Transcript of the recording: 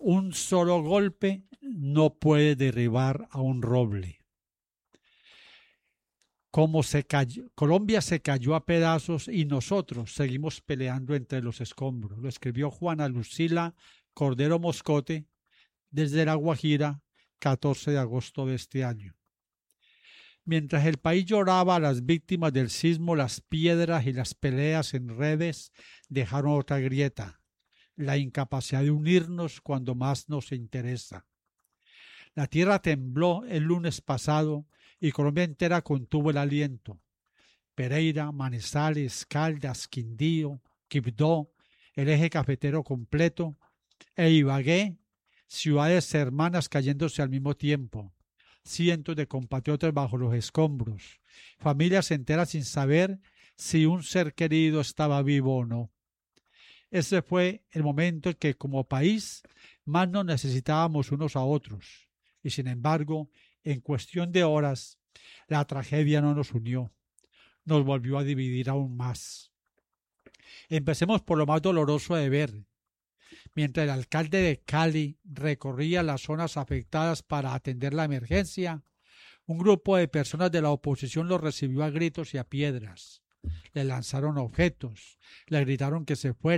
Un solo golpe no puede derribar a un roble. Colombia se cayó a pedazos y nosotros seguimos peleando entre los escombros. Lo escribió Juana Lucila Cordero Moscote desde La Guajira, 14 de agosto de este año. Mientras el país lloraba a las víctimas del sismo, las piedras y las peleas en redes dejaron otra grieta: la incapacidad de unirnos cuando más nos interesa. La tierra tembló el lunes pasado y Colombia entera contuvo el aliento. Pereira, Manizales, Caldas, Quindío, Quibdó, el eje cafetero completo e Ibagué, ciudades hermanas cayéndose al mismo tiempo. Cientos de compatriotas bajo los escombros, familias enteras sin saber si un ser querido estaba vivo o no. Ese fue el momento en que como país más nos necesitábamos unos a otros. Y sin embargo, en cuestión de horas, la tragedia no nos unió, nos volvió a dividir aún más. Empecemos por lo más doloroso de ver. Mientras el alcalde de Cali recorría las zonas afectadas para atender la emergencia, un grupo de personas de la oposición lo recibió a gritos y a piedras. Le lanzaron objetos, le gritaron que se fuera